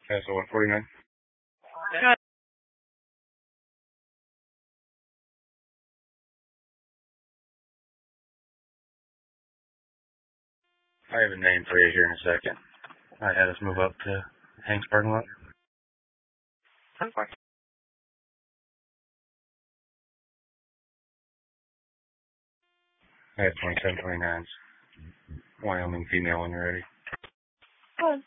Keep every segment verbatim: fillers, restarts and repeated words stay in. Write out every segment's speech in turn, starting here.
Okay, so one forty-nine. Got I have a name for you here in a second. I had us move up to Hank's parking lot. ten four. I have twenty-seven twenty-nines. Wyoming female when you're ready. Good.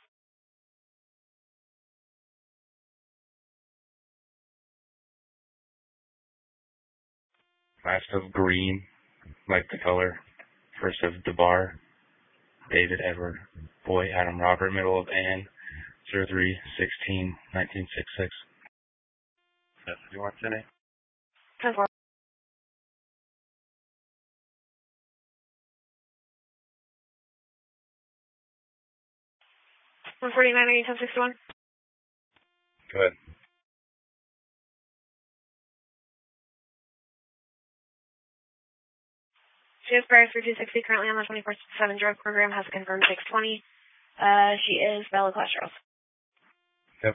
Last of Green, like the color. First of DeBar, David Edward, Boy Adam Robert, middle of Ann, zero three sixteen nineteen sixty-six. That's what you want today? ten four. one forty-nine eighty-seven sixty-one. Go ahead. She is prior for two sixty, currently on the twenty-four seven drug program, has a confirmed six twenty. Uh, she is valid cholesterol. Yep.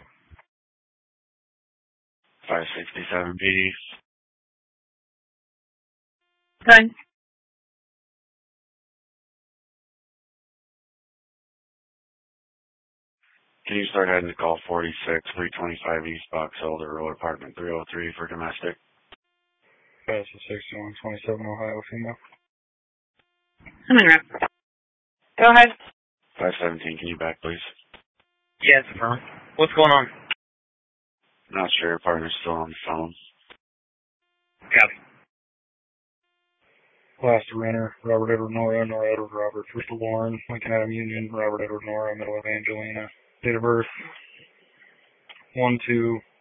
five sixty-seven P D. Fine. Can you start heading to call forty-six, three twenty-five East Box Elder Road, apartment three oh three for domestic? Pass the sixty-one twenty-seven Ohio female. I'm in rep. Go ahead. five seventeen, can you back, please? Yes, affirm. What's going on? Not sure, partner's still on the phone. Copy. Last of Renner, Robert Edward Nora, Nora Edward Robert, First of Lauren, Lincoln Adam Union, Robert Edward Nora, middle of Angelina. Date of birth, one two